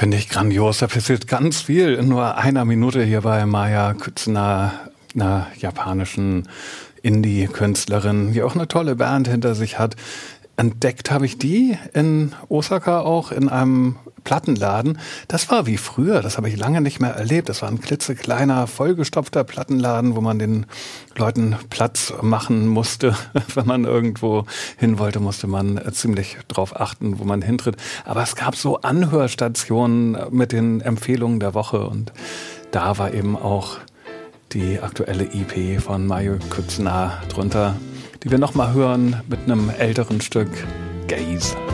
Finde ich grandios. Da passiert ganz viel in nur einer Minute hier bei Maya Kutsuna, einer japanischen Indie-Künstlerin, die auch eine tolle Band hinter sich hat. Entdeckt habe ich die in Osaka auch in einem Plattenladen. Das war wie früher, das habe ich lange nicht mehr erlebt. Das war ein klitzekleiner, vollgestopfter Plattenladen, wo man den Leuten Platz machen musste. Wenn man irgendwo hin wollte, musste man ziemlich drauf achten, wo man hintritt. Aber es gab so Anhörstationen mit den Empfehlungen der Woche und da war eben auch die aktuelle EP von Maya Kutsuna drunter, die wir nochmal hören mit einem älteren Stück, Gaze.